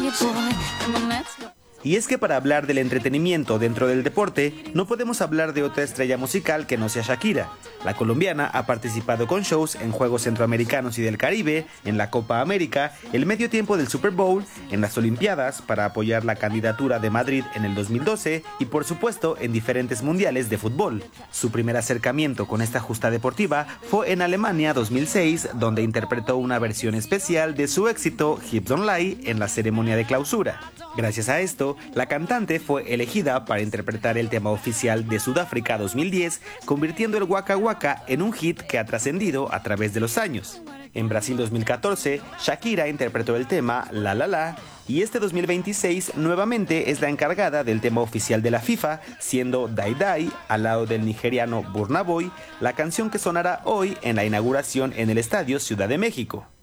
Y es que para hablar del entretenimiento dentro del deporte, no podemos hablar de otra estrella musical que no sea Shakira. La colombiana ha participado con shows en Juegos Centroamericanos y del Caribe, en la Copa América, el medio tiempo del Super Bowl, en las Olimpiadas para apoyar la candidatura de Madrid en el 2012 y por supuesto en diferentes mundiales de fútbol. Su primer acercamiento con esta justa deportiva fue en Alemania 2006, donde interpretó una versión especial de su éxito Hips Don't Lie en la ceremonia de clausura. Gracias a esto, la cantante fue elegida para interpretar el tema oficial de Sudáfrica 2010, convirtiendo el Waka Waka en un hit que ha trascendido a través de los años. En Brasil 2014, Shakira interpretó el tema La La La, y este 2026 nuevamente es la encargada del tema oficial de la FIFA, siendo Die Die, al lado del nigeriano Burna Boy, la canción que sonará hoy en la inauguración en el Estadio Ciudad de México.